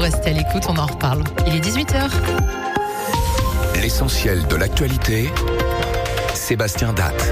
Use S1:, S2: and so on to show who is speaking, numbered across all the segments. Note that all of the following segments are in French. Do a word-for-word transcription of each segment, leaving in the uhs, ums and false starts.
S1: restez à l'écoute, on en reparle. Il est dix-huit heures.
S2: L'essentiel de l'actualité, Sébastien Datte.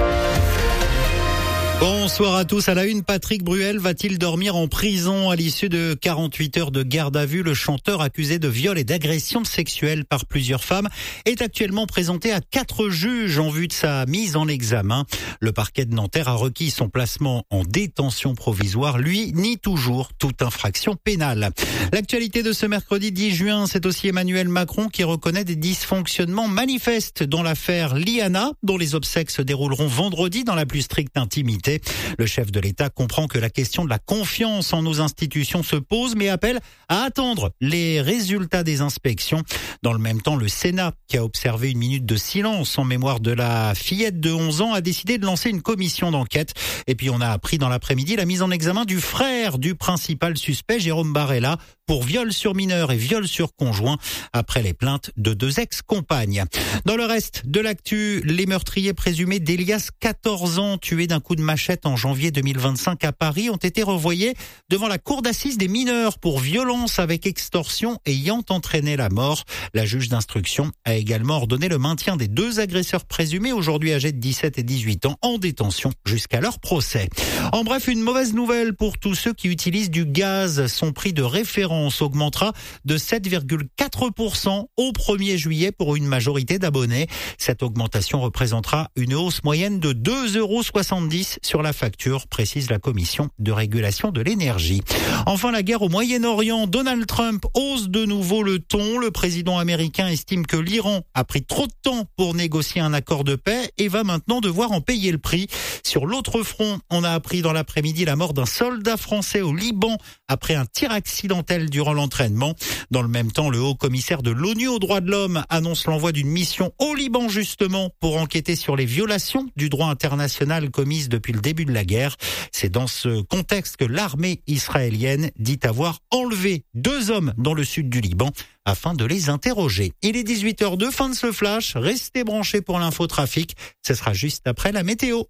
S3: Bonsoir à tous. À la une, Patrick Bruel va-t-il dormir en prison à l'issue de quarante-huit heures de garde à vue? Le chanteur accusé de viol et d'agression sexuelle par plusieurs femmes est actuellement présenté à quatre juges en vue de sa mise en examen. Le parquet de Nanterre a requis son placement en détention provisoire. Lui nie toujours toute infraction pénale. L'actualité de ce mercredi dix juin, c'est aussi Emmanuel Macron qui reconnaît des dysfonctionnements manifestes dans l'affaire Liana, dont les obsèques se dérouleront vendredi dans la plus stricte intimité. Le chef de l'État comprend que la question de la confiance en nos institutions se pose, mais appelle à attendre les résultats des inspections. Dans le même temps, le Sénat, qui a observé une minute de silence en mémoire de la fillette de onze ans, a décidé de lancer une commission d'enquête. Et puis on a appris dans l'après-midi la mise en examen du frère du principal suspect, Jérôme Barella, pour viol sur mineur et viol sur conjoint, après les plaintes de deux ex-compagnes. Dans le reste de l'actu, les meurtriers présumés d'Elias, quatorze ans, tué d'un coup de machette en janvier deux mille vingt-cinq à Paris, ont été renvoyés devant la cour d'assises des mineurs pour violence avec extorsion ayant entraîné la mort. La juge d'instruction a également ordonné le maintien des deux agresseurs présumés, aujourd'hui âgés de dix-sept et dix-huit ans, en détention jusqu'à leur procès. En bref, une mauvaise nouvelle pour tous ceux qui utilisent du gaz. Son prix de référence augmentera de sept virgule quatre pour cent au premier juillet pour une majorité d'abonnés. Cette augmentation représentera une hausse moyenne de deux euros soixante-dix sur la facture, précise la Commission de régulation de l'énergie. Enfin, la guerre au Moyen-Orient. Donald Trump hausse de nouveau le ton. Le président américain estime que l'Iran a pris trop de temps pour négocier un accord de paix et va maintenant devoir en payer le prix. Sur l'autre front, on a appris dans l'après-midi la mort d'un soldat français au Liban après un tir accidentel durant l'entraînement. Dans le même temps, le haut-commissaire de l'ONU aux droits de l'homme annonce l'envoi d'une mission au Liban justement pour enquêter sur les violations du droit international commises depuis le début de la guerre. C'est dans ce contexte que l'armée israélienne dit avoir enlevé deux hommes dans le sud du Liban afin de les interroger. Il est dix-huit heures deux, fin de ce flash. Restez branchés pour l'infotrafic. Ce sera juste après la météo.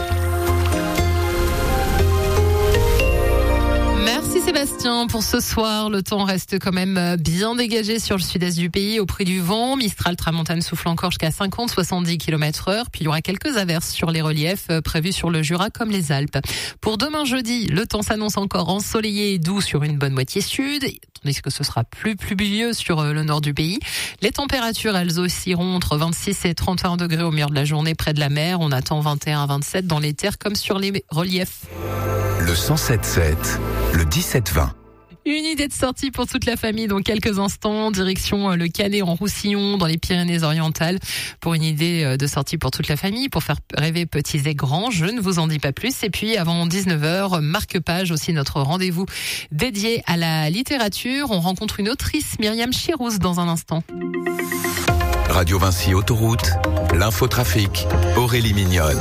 S1: Merci Sébastien pour ce soir. Le temps reste quand même bien dégagé sur le sud-est du pays au prix du vent. Mistral tramontane souffle encore jusqu'à cinquante à soixante-dix kilomètres heure. Puis il y aura quelques averses sur les reliefs prévus sur le Jura comme les Alpes. Pour demain jeudi, le temps s'annonce encore ensoleillé et doux sur une bonne moitié sud, tandis que ce sera plus pluvieux sur le nord du pays. Les températures, elles oscilleront entre vingt-six et trente et un degrés au milieu de la journée près de la mer. On attend vingt et un à vingt-sept dans les terres comme sur les reliefs.
S2: Le cent sept sept, le dix-sept vingt.
S1: Une idée de sortie pour toute la famille dans quelques instants. Direction le Canet en Roussillon, dans les Pyrénées-Orientales. Pour une idée de sortie pour toute la famille, pour faire rêver petits et grands. Je ne vous en dis pas plus. Et puis, avant dix-neuf heures, marque-page, aussi notre rendez-vous dédié à la littérature. On rencontre une autrice, Myriam Chirouz, dans un instant.
S2: Radio Vinci Autoroute, l'infotrafic, Aurélie Mignonne.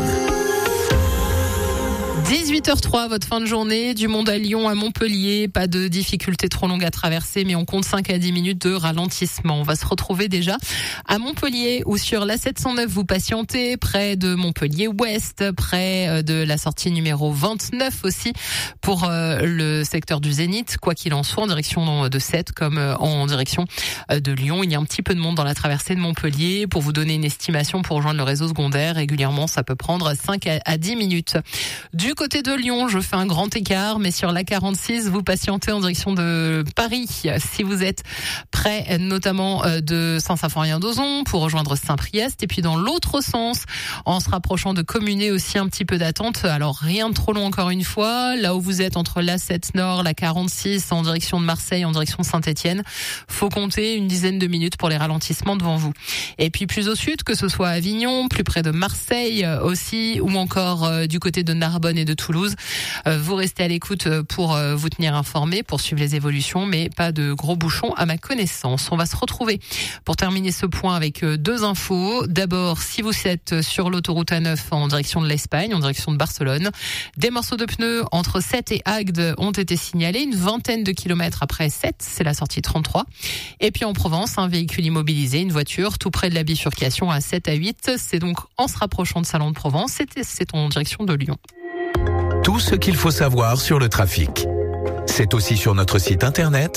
S1: dix-huit heures trois, votre fin de journée, du Mont à Lyon à Montpellier, pas de difficultés trop longues à traverser, mais on compte cinq à dix minutes de ralentissement. On va se retrouver déjà à Montpellier ou sur la sept cent neuf, vous patientez, près de Montpellier-Ouest, près de la sortie numéro vingt-neuf aussi, pour le secteur du Zénith, quoi qu'il en soit, en direction de Sète comme en direction de Lyon. Il y a un petit peu de monde dans la traversée de Montpellier. Pour vous donner une estimation, pour rejoindre le réseau secondaire, régulièrement, ça peut prendre cinq à dix minutes. Du côté de Lyon, je fais un grand écart, mais sur la quarante-six, vous patientez en direction de Paris. Si vous êtes près notamment de Saint-Symphorien-d'Ozon pour rejoindre Saint-Priest, et puis dans l'autre sens, en se rapprochant de Communé aussi, un petit peu d'attente. Alors rien de trop long encore une fois. Là où vous êtes entre l'A sept Nord, la quarante-six en direction de Marseille, en direction de Saint-Étienne, faut compter une dizaine de minutes pour les ralentissements devant vous. Et puis plus au sud, que ce soit Avignon, plus près de Marseille aussi, ou encore euh, du côté de Narbonne et de Toulouse. Euh, vous restez à l'écoute pour euh, vous tenir informé, pour suivre les évolutions, mais pas de gros bouchons à ma connaissance. On va se retrouver pour terminer ce point avec euh, deux infos. D'abord, si vous êtes sur l'autoroute A neuf en direction de l'Espagne, en direction de Barcelone, des morceaux de pneus entre Sète et Agde ont été signalés, une vingtaine de kilomètres après Sète, c'est la sortie trente-trois. Et puis en Provence, un véhicule immobilisé, une voiture tout près de la bifurcation à sept à huit. C'est donc en se rapprochant de Salon de Provence, c'est, c'est en direction de Lyon.
S2: Tout ce qu'il faut savoir sur le trafic. C'est aussi sur notre site internet